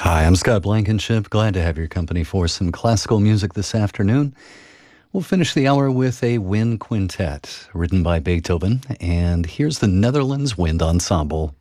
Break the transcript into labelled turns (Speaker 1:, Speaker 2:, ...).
Speaker 1: Hi, I'm Scott Blankenship. Glad to have your company for some classical music this afternoon. We'll finish the hour with a wind quintet written by Beethoven, and here's the Netherlands Wind Ensemble.